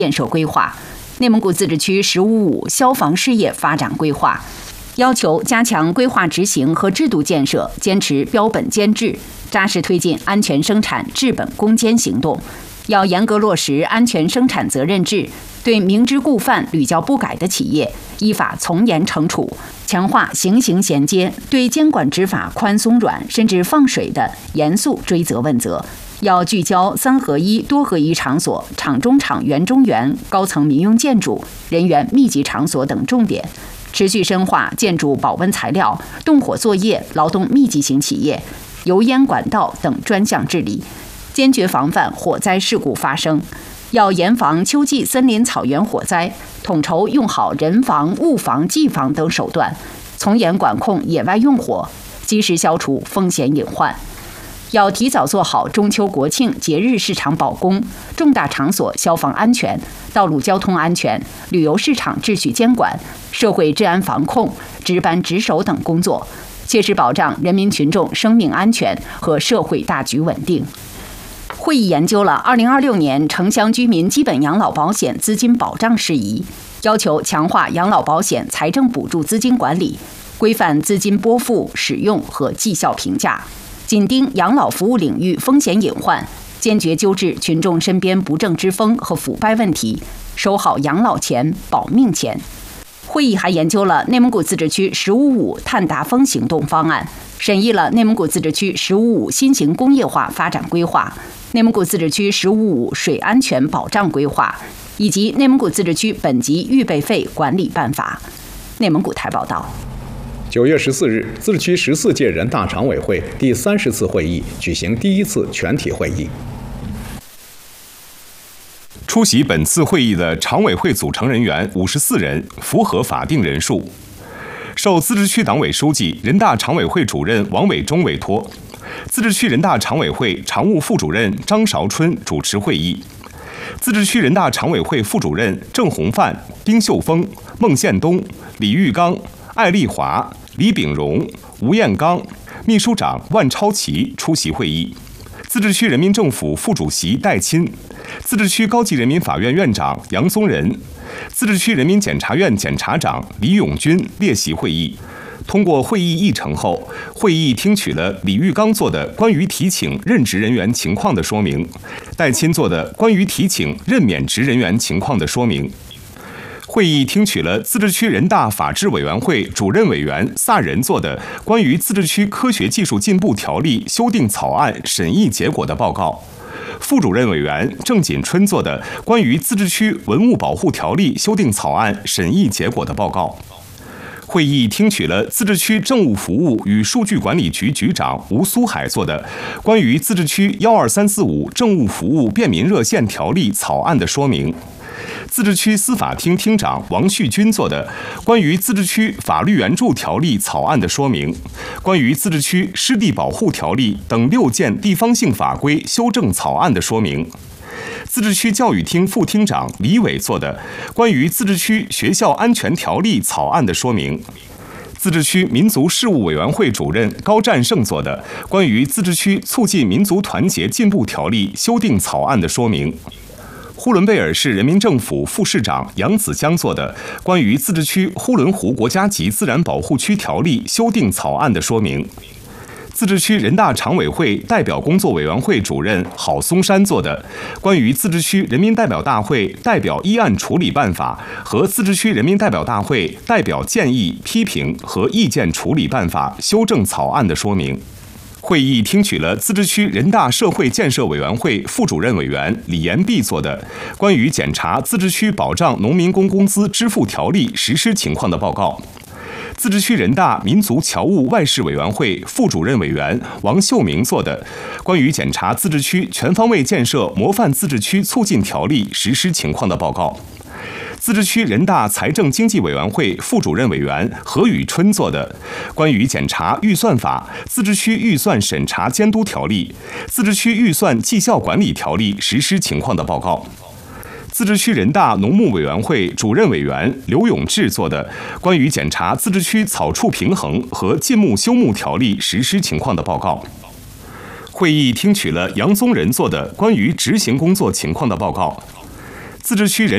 建设规划、内蒙古自治区“十五五”消防事业发展规划，要求加强规划执行和制度建设，坚持标本兼治，扎实推进安全生产治本攻坚行动。要严格落实安全生产责任制，对明知故犯、屡教不改的企业依法从严惩处，强化刑刑衔接，对监管执法宽松软甚至放水的严肃追责问责。要聚焦3合1、多合1场所、厂中厂、园中园、高层民用建筑、人员密集场所等重点，持续深化建筑保温材料、动火作业、劳动密集型企业、油烟管道等专项治理，坚决防范火灾事故发生。要严防秋季森林草原火灾，统筹用好人防、物防、技防等手段，从严管控野外用火，及时消除风险隐患。要提早做好中秋国庆节日市场保供、重大场所消防安全、道路交通安全、旅游市场秩序监管、社会治安防控、值班值守等工作，切实保障人民群众生命安全和社会大局稳定。会议研究了2026年城乡居民基本养老保险资金保障事宜，要求强化养老保险财政补助资金管理，规范资金拨付、使用和绩效评价，紧盯养老服务领域风险隐患，坚决纠治群众身边不正之风和腐败问题，守好养老钱、保命钱。会议还研究了内蒙古自治区“十五五”碳达峰行动方案，审议了内蒙古自治区“十五五”新型工业化发展规划、内蒙古自治区“十五五”水安全保障规划以及内蒙古自治区本级预备费管理办法。内蒙古台报道。 9月14日，自治区14届人大常委会第30次会议举行第1次全体会议。 出席本次会议的常委会组成人员54人，符合法定人数。受自治区党委书记、人大常委会主任王伟忠委托，自治区人大常委会常务副主任张韶春主持会议。自治区人大常委会副主任郑洪范、丁秀峰、孟宪东、李玉刚、艾丽华、李炳荣、吴彦刚，秘书长万超奇出席会议。自治区人民政府副主席戴钦，自治区高级人民法院院长杨宗仁，自治区人民检察院检察长李永军列席会议。通过会议议程后，会议听取了李玉刚做的关于提请任职人员情况的说明，戴钦做的关于提请任免职人员情况的说明。会议听取了自治区人大法制委员会主任委员萨仁做的关于自治区科学技术进步条例修订草案审议结果的报告，副主任委员郑锦春做的关于自治区文物保护条例修订草案审议结果的报告。会议听取了自治区政务服务与数据管理局局长吴苏海做的关于自治区12345政务服务便民热线条例草案的说明，自治区司法厅厅长王旭军做的关于自治区法律援助条例草案的说明，关于自治区湿地保护条例等6件地方性法规修正草案的说明，自治区教育厅副厅长李伟做的关于自治区学校安全条例草案的说明，自治区民族事务委员会主任高占胜做的关于自治区促进民族团结进步条例修订草案的说明，呼伦贝尔市人民政府副市长杨子江做的关于自治区呼伦湖国家级自然保护区条例修订草案的说明，自治区人大常委会代表工作委员会主任郝松山做的关于自治区人民代表大会代表议案处理办法和自治区人民代表大会代表建议、批评和意见处理办法修正草案的说明。会议听取了自治区人大社会建设委员会副主任委员李延弼做的关于检查自治区保障农民工工资支付条例实施情况的报告，自治区人大民族侨务外事委员会副主任委员王秀明做的关于检查自治区全方位建设模范自治区促进条例实施情况的报告，自治区人大财政经济委员会副主任委员何宇春做的关于检查预算法、自治区预算审查监督条例、自治区预算绩效管理条例实施情况的报告，自治区人大农牧委员会主任委员刘永志做的关于检查自治区草畜平衡和禁牧休牧条例实施情况的报告。会议听取了杨宗仁做的关于执行工作情况的报告，自治区人